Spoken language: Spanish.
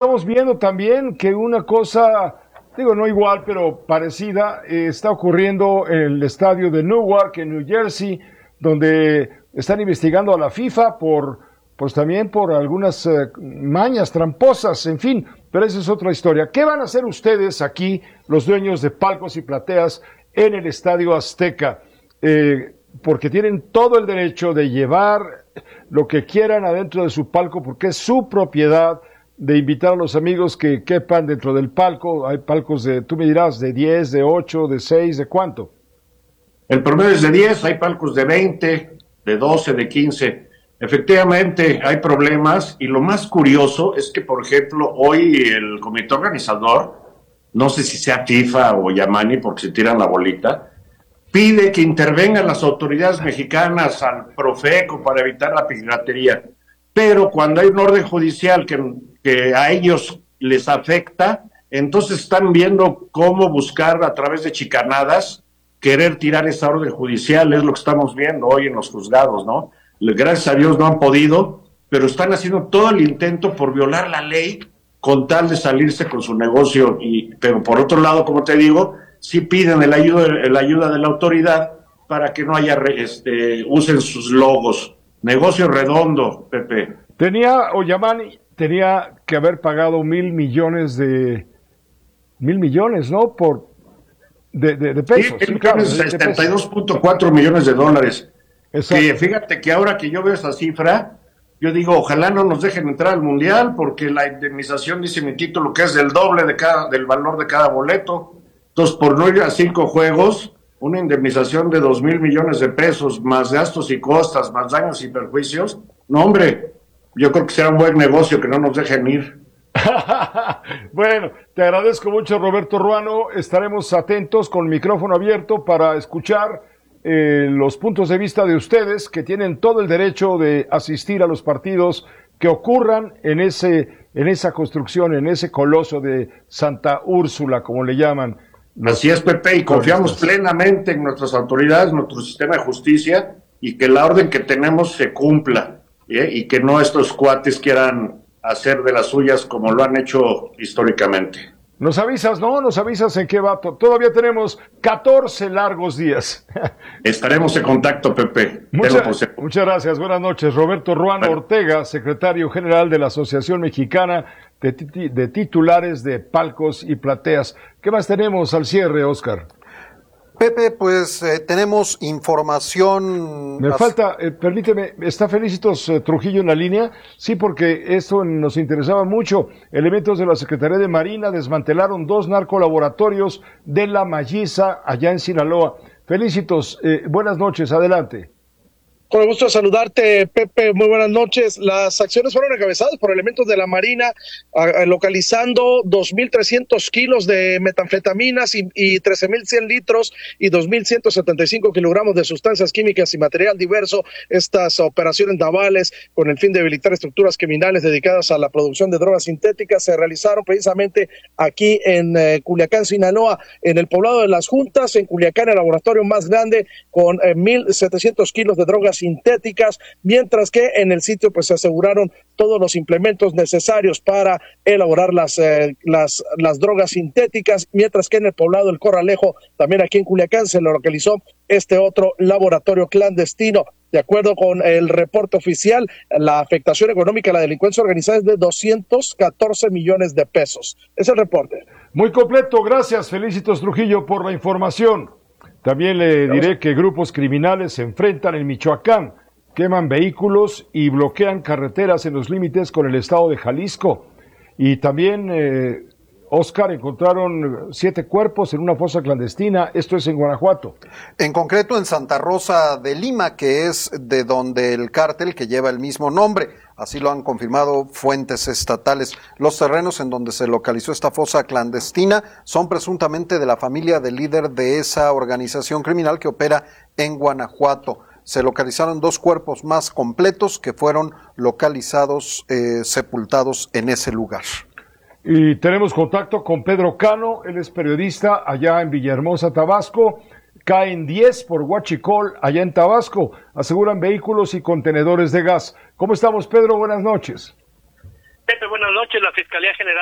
estamos viendo también que una cosa, digo, no igual, pero parecida, está ocurriendo en el estadio de Newark, en New Jersey, donde están investigando a la FIFA pues también por algunas mañas tramposas, en fin, pero esa es otra historia. ¿Qué van a hacer ustedes aquí, los dueños de palcos y plateas, en el Estadio Azteca? Porque tienen todo el derecho de llevar lo que quieran adentro de su palco, porque es su propiedad, de invitar a los amigos que quepan dentro del palco. Hay palcos tú me dirás, de 10, de 8, de 6, ¿de cuánto? El promedio es de 10, hay palcos de 20, de 12, de 15. Efectivamente, hay problemas, y lo más curioso es que, por ejemplo, hoy el comité organizador, no sé si sea FIFA o Yamani, porque se tiran la bolita, pide que intervengan las autoridades mexicanas al Profeco para evitar la piratería. Pero cuando hay un orden judicial que a ellos les afecta, entonces están viendo cómo buscar a través de chicanadas querer tirar esa orden judicial. Es lo que estamos viendo hoy en los juzgados, ¿no? Gracias a Dios no han podido, pero están haciendo todo el intento por violar la ley con tal de salirse con su negocio. Pero por otro lado, como te digo, sí piden el ayuda de la autoridad para que no haya usen sus logos. Negocio redondo, Pepe. Yamani tenía que haber pagado $1,000 millones, ¿no? De pesos. Sí, claro, 72.4 millones de dólares. Exacto. Que fíjate que ahora que yo veo esa cifra, yo digo, ojalá no nos dejen entrar al Mundial, porque la indemnización, dice mi título, que es del doble del valor de cada boleto. Entonces, por no ir a 5 juegos, una indemnización de 2,000 millones de pesos, más gastos y costas, más daños y perjuicios. No, hombre, yo creo que será un buen negocio que no nos dejen ir. Bueno, te agradezco mucho, Roberto Ruano. Estaremos atentos con el micrófono abierto para escuchar los puntos de vista de ustedes, que tienen todo el derecho de asistir a los partidos que ocurran en esa construcción, en ese coloso de Santa Úrsula, como le llaman. Así es, Pepe, y confiamos plenamente en nuestras autoridades, nuestro sistema de justicia, y que la orden que tenemos se cumpla, y que no estos cuates quieran hacer de las suyas como lo han hecho históricamente. Nos avisas, ¿no? Nos avisas en qué va. Todavía tenemos 14 largos días. Estaremos en contacto, Pepe. Muchas gracias. Buenas noches. Roberto Ruano Ortega, secretario general de la Asociación Mexicana de Titulares de Palcos y Plateas. ¿Qué más tenemos al cierre, Oscar? Pepe, pues tenemos información. Me falta, permíteme, ¿está Felicitos Trujillo en la línea? Sí, porque esto nos interesaba mucho. Elementos de la Secretaría de Marina desmantelaron 2 narcolaboratorios de La Malliza, allá en Sinaloa. Felicitos, buenas noches, adelante. Con el gusto de saludarte, Pepe, muy buenas noches. Las acciones fueron encabezadas por elementos de la Marina, localizando 2,300 kilos de metanfetaminas y 13,100 litros y 2,175 kilogramos de sustancias químicas y material diverso. Estas operaciones navales, con el fin de debilitar estructuras criminales dedicadas a la producción de drogas sintéticas, se realizaron precisamente aquí en Culiacán, Sinaloa, en el poblado de Las Juntas. En Culiacán, el laboratorio más grande, con 1,700 kilos de drogas sintéticas, mientras que en el sitio pues se aseguraron todos los implementos necesarios para elaborar las drogas sintéticas, mientras que en el poblado del Corralejo, también aquí en Culiacán, se localizó este otro laboratorio clandestino. De acuerdo con el reporte oficial, la afectación económica a la delincuencia organizada es de 214 millones de pesos. Es el reporte. Muy completo, gracias, Felicitos Trujillo, por la información. También le diré que grupos criminales se enfrentan en Michoacán, queman vehículos y bloquean carreteras en los límites con el estado de Jalisco. Y también, Oscar, encontraron 7 cuerpos en una fosa clandestina, esto es en Guanajuato. En concreto en Santa Rosa de Lima, que es de donde el cártel que lleva el mismo nombre. Así lo han confirmado fuentes estatales. Los terrenos en donde se localizó esta fosa clandestina son presuntamente de la familia del líder de esa organización criminal que opera en Guanajuato. Se localizaron 2 cuerpos más completos que fueron localizados, sepultados en ese lugar. Y tenemos contacto con Pedro Cano, él es periodista allá en Villahermosa, Tabasco. Caen 10 por Huachicol, allá en Tabasco. Aseguran vehículos y contenedores de gas. ¿Cómo estamos, Pedro? Buenas noches. Pepe, buenas noches. La Fiscalía General